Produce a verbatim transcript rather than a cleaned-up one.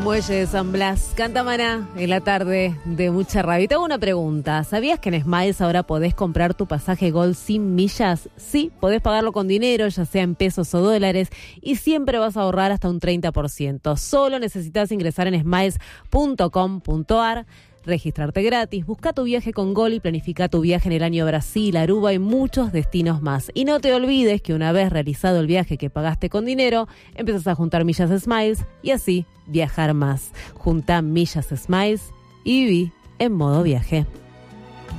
Muelle de San Blas, canta Maná en la tarde de mucha rabia. Y te hago una pregunta, ¿sabías que en Smiles ahora podés comprar tu pasaje Gold sin millas? Sí, podés pagarlo con dinero, ya sea en pesos o dólares, y siempre vas a ahorrar hasta un treinta por ciento. Solo necesitas ingresar en smiles punto com punto a r, registrarte gratis, busca tu viaje con Gol y planifica tu viaje en el año Brasil, Aruba y muchos destinos más. Y no te olvides que una vez realizado el viaje que pagaste con dinero, empiezas a juntar millas Smiles y así viajar más. Junta millas Smiles y viví en modo viaje.